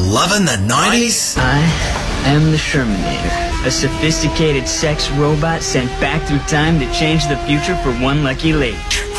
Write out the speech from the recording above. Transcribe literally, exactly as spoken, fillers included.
loving the nineties? I am the Shermanator, a sophisticated sex robot sent back through time to change the future for one lucky lady.